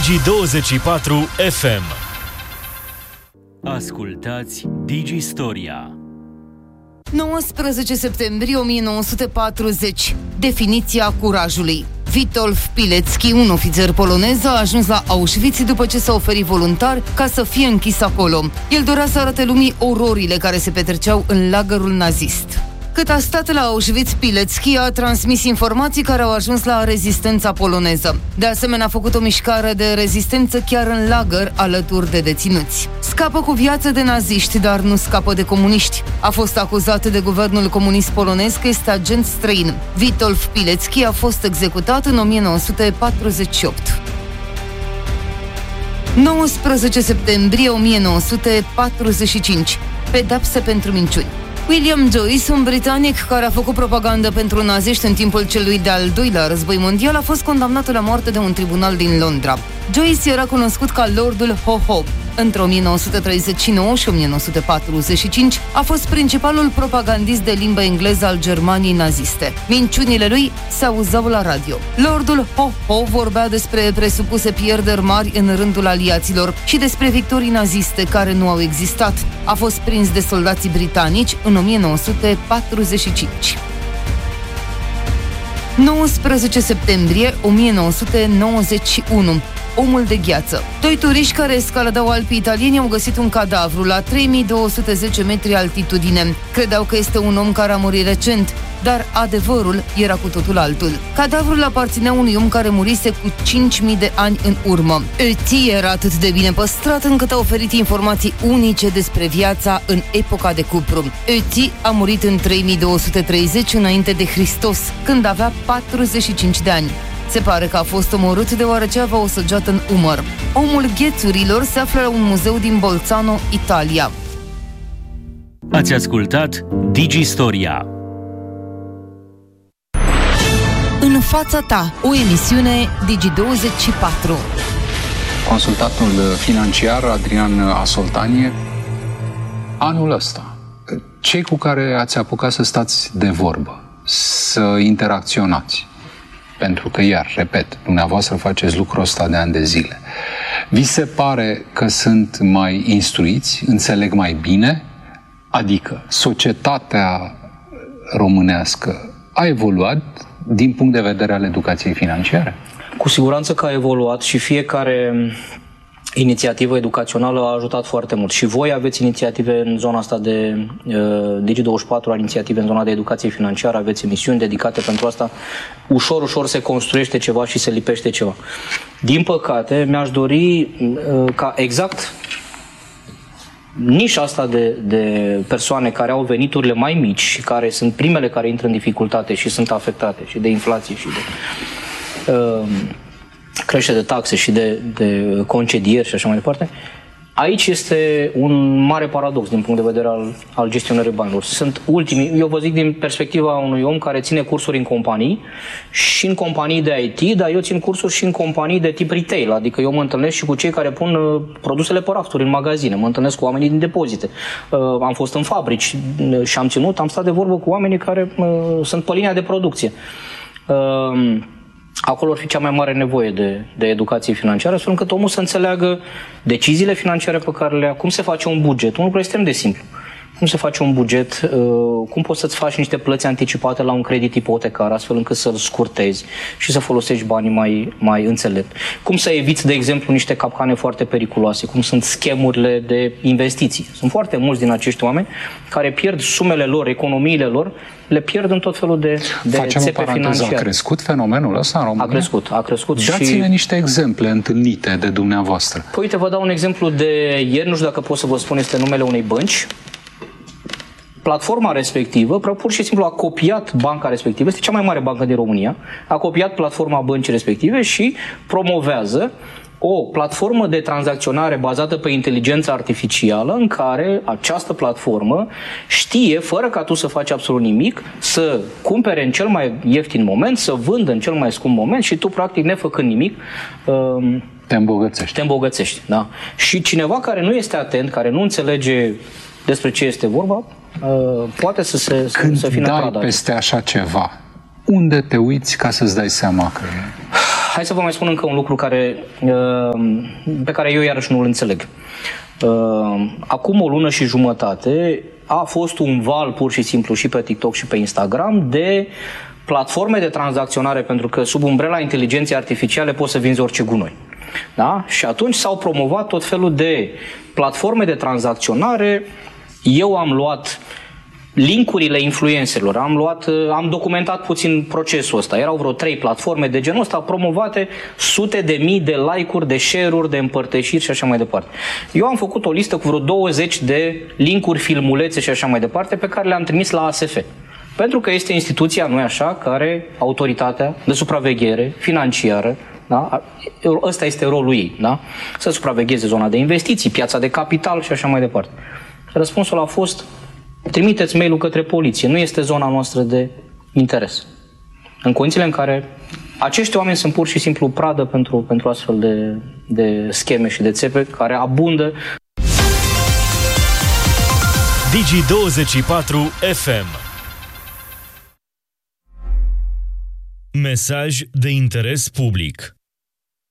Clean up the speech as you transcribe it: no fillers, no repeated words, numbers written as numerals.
Digi24 FM. Ascultați Digistoria. 19 septembrie 1940. Definiția curajului. Witold Pilecki, un ofițer polonez, a ajuns la Auschwitz după ce s-a oferit voluntar ca să fie închis acolo. El dorea să arate lumii ororile care se petreceau în lagărul nazist. Cât a stat la Auschwitz, Pilecki a transmis informații care au ajuns la rezistența poloneză. De asemenea, a făcut o mișcare de rezistență chiar în lagăr, alături de deținuți. Scapă cu viață de naziști, dar nu scapă de comuniști. A fost acuzat de guvernul comunist polonez că este agent străin. Witold Pilecki a fost executat în 1948. 19 septembrie 1945. Pedapsă pentru minciuni. William Joyce, un britanic care a făcut propagandă pentru naziști în timpul celui de-al doilea război mondial, a fost condamnat la moarte de un tribunal din Londra. Joyce era cunoscut ca Lordul Ho-Ho. Între 1939 și 1945 a fost principalul propagandist de limbă engleză al Germaniei naziste. Minciunile lui se auzeau la radio. Lordul Ho-Ho vorbea despre presupuse pierderi mari în rândul aliaților și despre victorii naziste care nu au existat. A fost prins de soldații britanici în 1945. 19 septembrie 1991. Omul de gheață. Doi turiști care escaladau Alpii italieni au găsit un cadavru la 3210 metri altitudine. Credeau că este un om care a murit recent, dar adevărul era cu totul altul. Cadavrul aparținea unui om care murise cu 5000 de ani în urmă. Ötzi era atât de bine păstrat încât a oferit informații unice despre viața în epoca de cupru. Ötzi a murit în 3230 înainte de Hristos, când avea 45 de ani. Se pare că a fost omorât deoarece avea o săgeată în umăr. Omul ghețurilor se află la un muzeu din Bolzano, Italia. Ați ascultat Digistoria. În fața ta, o emisiune Digi24. Consultatul financiar Adrian Asoltanie. Anul ăsta, cei cu care ați apucat să stați de vorbă, să interacționați, pentru că, iar, repet, dumneavoastră faceți lucrul ăsta de ani de zile, vi se pare că sunt mai instruiți, înțeleg mai bine? Adică societatea românească a evoluat din punct de vedere al educației financiare? Cu siguranță că a evoluat și fiecare inițiativă educațională a ajutat foarte mult. Și voi aveți inițiative în zona asta de Digi24, inițiative în zona de educație financiară, aveți emisiuni dedicate pentru asta. Ușor, ușor se construiește ceva și se lipește ceva. Din păcate, mi-aș dori ca exact nișa asta de persoane care au veniturile mai mici și care sunt primele care intră în dificultate și sunt afectate și de inflație și de creștere de taxe și de concedieri și așa mai departe. Aici este un mare paradox din punct de vedere al gestionării banilor. Sunt ultimii, eu vă zic din perspectiva unui om care ține cursuri în companii și în companii de IT, dar eu țin cursuri și în companii de tip retail, adică eu mă întâlnesc și cu cei care pun produsele pe rafturi în magazine, mă întâlnesc cu oamenii din depozite. Am fost în fabrici și am stat de vorbă cu oamenii care sunt pe linia de producție. Acolo ar fi cea mai mare nevoie de educație financiară, astfel încât omul să înțeleagă deciziile financiare pe care le ia, cum se face un buget, un lucru extrem de simplu. Cum se face un buget, cum poți să-ți faci niște plăți anticipate la un credit ipotecar, astfel încât să-l scurtezi și să folosești banii mai înțelept. Cum să eviți, de exemplu, niște capcane foarte periculoase, cum sunt schemurile de investiții. Sunt foarte mulți din acești oameni care pierd sumele lor, economiile lor, le pierd în tot felul de țepe financiare. A crescut fenomenul ăsta în România? A crescut. Dați-ne niște exemple întâlnite de dumneavoastră. Păi uite, vă dau un exemplu de ieri, nu știu dacă pot să vă spun, este numele unei bănci. Platforma respectivă, pur și simplu a copiat banca respectivă, este cea mai mare bancă din România, a copiat platforma băncii respective și promovează o platformă de tranzacționare bazată pe inteligență artificială în care această platformă știe, fără ca tu să faci absolut nimic, să cumpere în cel mai ieftin moment, să vândă în cel mai scump moment și tu, practic, nefăcând nimic, te îmbogățești. Te îmbogățești, da. Și cineva care nu este atent, care nu înțelege despre ce este vorba, poate să fie în Când dai peste așa ceva, unde te uiți ca să-ți dai seama că hai să vă mai spun încă un lucru pe care eu iarăși nu îl înțeleg. Acum o lună și jumătate a fost un val pur și simplu și pe TikTok și pe Instagram de platforme de tranzacționare, pentru că sub umbrela inteligenței artificiale poți să vinzi orice gunoi. Da? Și atunci s-au promovat tot felul de platforme de tranzacționare. Eu am luat linkurile influencerilor, am documentat puțin procesul ăsta. Erau vreo 3 platforme de genul ăsta promovate, sute de mii de like-uri, de share-uri, de împărtășiri și așa mai departe. Eu am făcut o listă cu vreo 20 de linkuri, filmulețe și așa mai departe pe care le-am trimis la ASF. Pentru că este instituția, nu-i așa, care autoritatea de supraveghere financiară, da? Ăsta este rolul ei, da? Să supravegheze zona de investiții, piața de capital și așa mai departe. Răspunsul a fost: trimiteți mail-ul către poliție, nu este zona noastră de interes. În condițiile în care acești oameni sunt pur și simplu pradă pentru astfel de scheme și de țepe care abundă. Digi24 FM. Mesaj de interes public.